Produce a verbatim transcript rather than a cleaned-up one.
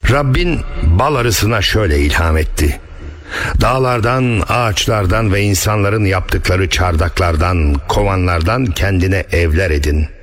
Rabbin bal arısına şöyle ilham etti: dağlardan, ağaçlardan ve insanların yaptıkları çardaklardan, kovanlardan kendine evler edin.